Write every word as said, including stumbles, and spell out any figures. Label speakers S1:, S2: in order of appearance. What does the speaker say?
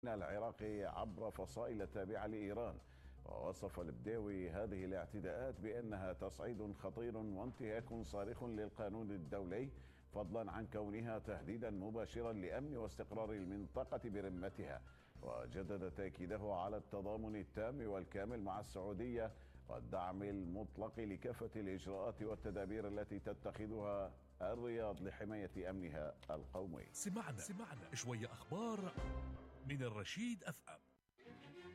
S1: العراقي عبر فصائل تابعة لإيران. ووصف البديوي هذه الاعتداءات بأنها تصعيد خطير وانتهاك صارخ للقانون الدولي، فضلا عن كونها تهديدا مباشرا لأمن واستقرار المنطقة برمتها. وجدد تأكيده على التضامن التام والكامل مع السعودية والدعم المطلق لكافة الإجراءات والتدابير التي تتخذها الرياض لحماية أمنها القومي.
S2: سمعنا سمعنا شوية أخبار من الرشيد أف أم.